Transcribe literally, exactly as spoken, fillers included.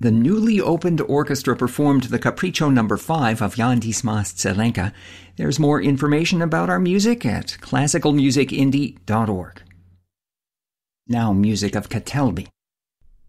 the newly opened orchestra performed the Capriccio number five of Jan Dismas Zelenka. There's more information about our music at classical music indie dot org. Now music of Ketelbi.